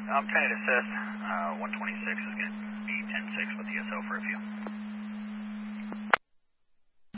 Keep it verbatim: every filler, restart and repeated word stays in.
I'm ten assist. Uh, one twenty-six is going to be ten six with the S O for a few.